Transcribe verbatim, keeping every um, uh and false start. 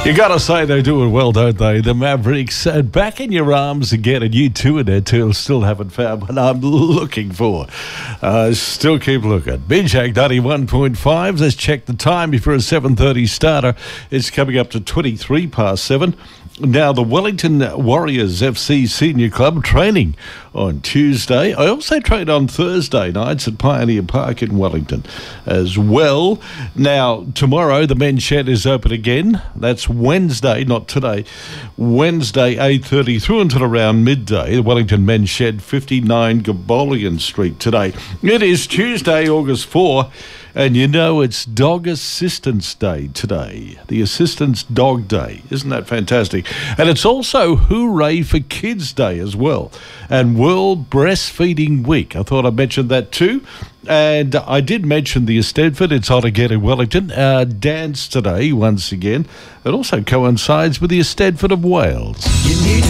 You gotta say they do it well, don't they? The Mavericks, uh, back in your arms again, and you two in there too still haven't found what I'm looking for. Uh, still keep looking. Binjak ninety-one point five. Let's check the time before a seven thirty starter. It's coming up to twenty-three past seven. Now, the Wellington Warriors F C Senior Club training on Tuesday. I also train on Thursday nights at Pioneer Park in Wellington as well. Now, tomorrow the men's shed is open again. That's Wednesday, not today. Wednesday, eight thirty through until around midday. The Wellington men's shed, fifty-nine Gabolian Street today. It is Tuesday, August fourth. And you know it's Dog Assistance Day today. The Assistance Dog Day. Isn't that fantastic? And it's also Hooray for Kids Day as well. And World Breastfeeding Week. I thought I mentioned that too. And I did mention the Eisteddfod. It's on again in Wellington. Uh, dance today once again. It also coincides with the Eisteddfod of Wales. You need